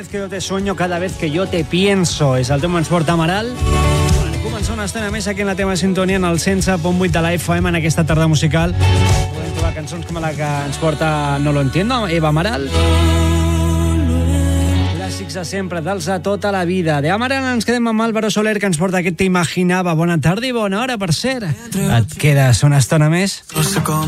que yo te sueño, cada vez que yo te pienso. És el tema ens porta Amaral. Començar una estona més aquí en la teva sintonia en el 100.8 de la FM en aquesta tarda musical. Podem trobar cançons com la que ens porta No lo entiendo, Eva Amaral. Clàssics de sempre, dels de tota la vida. De Amaral ens quedem amb Álvaro Soler, que ens porta aquest Te imaginava. Bona tarda i bona hora, per cert. Et quedes una estona més? No sé com